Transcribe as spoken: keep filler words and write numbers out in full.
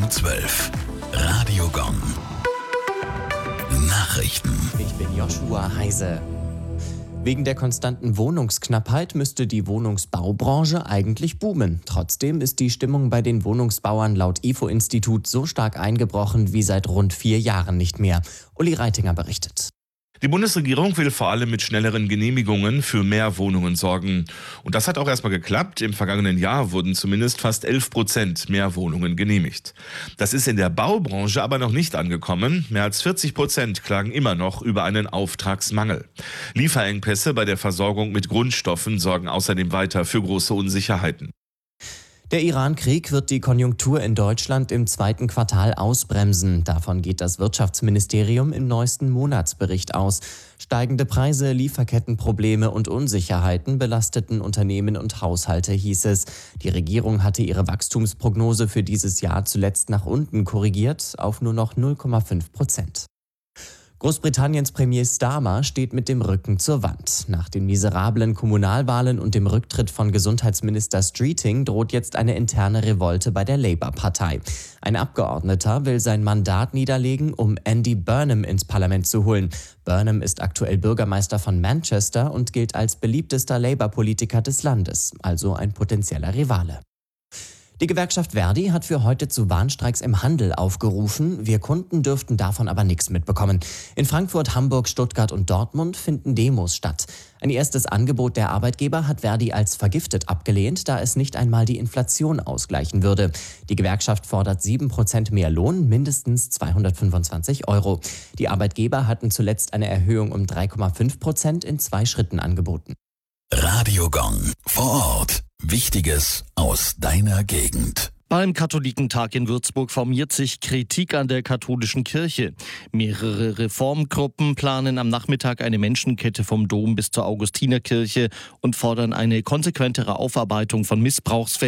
zwölf. Radiogong. Nachrichten. Ich bin Joshua Heise. Wegen der konstanten Wohnungsknappheit müsste die Wohnungsbaubranche eigentlich boomen. Trotzdem ist die Stimmung bei den Wohnungsbauern laut I F O-Institut so stark eingebrochen wie seit rund vier Jahren nicht mehr. Uli Reitinger berichtet. Die Bundesregierung will vor allem mit schnelleren Genehmigungen für mehr Wohnungen sorgen. Und das hat auch erstmal geklappt. Im vergangenen Jahr wurden zumindest fast elf Prozent mehr Wohnungen genehmigt. Das ist in der Baubranche aber noch nicht angekommen. Mehr als vierzig Prozent klagen immer noch über einen Auftragsmangel. Lieferengpässe bei der Versorgung mit Grundstoffen sorgen außerdem weiter für große Unsicherheiten. Der Iran-Krieg wird die Konjunktur in Deutschland im zweiten Quartal ausbremsen. Davon geht das Wirtschaftsministerium im neuesten Monatsbericht aus. Steigende Preise, Lieferkettenprobleme und Unsicherheiten belasteten Unternehmen und Haushalte, hieß es. Die Regierung hatte ihre Wachstumsprognose für dieses Jahr zuletzt nach unten korrigiert auf nur noch null Komma fünf Prozent. Großbritanniens Premier Starmer steht mit dem Rücken zur Wand. Nach den miserablen Kommunalwahlen und dem Rücktritt von Gesundheitsminister Streeting droht jetzt eine interne Revolte bei der Labour-Partei. Ein Abgeordneter will sein Mandat niederlegen, um Andy Burnham ins Parlament zu holen. Burnham ist aktuell Bürgermeister von Manchester und gilt als beliebtester Labour-Politiker des Landes, also ein potenzieller Rivale. Die Gewerkschaft Verdi hat für heute zu Warnstreiks im Handel aufgerufen. Wir Kunden dürften davon aber nichts mitbekommen. In Frankfurt, Hamburg, Stuttgart und Dortmund finden Demos statt. Ein erstes Angebot der Arbeitgeber hat Verdi als vergiftet abgelehnt, da es nicht einmal die Inflation ausgleichen würde. Die Gewerkschaft fordert sieben Prozent mehr Lohn, mindestens zweihundertfünfundzwanzig Euro. Die Arbeitgeber hatten zuletzt eine Erhöhung um drei Komma fünf Prozent in zwei Schritten angeboten. Radiogong. Vor Ort. Wichtiges aus deiner Gegend. Beim Katholikentag in Würzburg formiert sich Kritik an der katholischen Kirche. Mehrere Reformgruppen planen am Nachmittag eine Menschenkette vom Dom bis zur Augustinerkirche und fordern eine konsequentere Aufarbeitung von Missbrauchsfällen